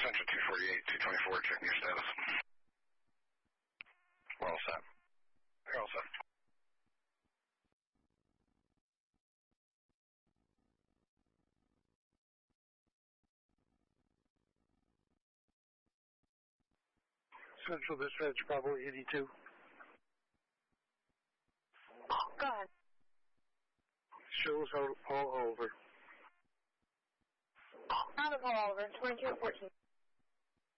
Central 248, 224, checking your status. We're all set. You're all set. Central Dispatch, Bravo 82. Go ahead. Shows all over. Not a call over. 2214.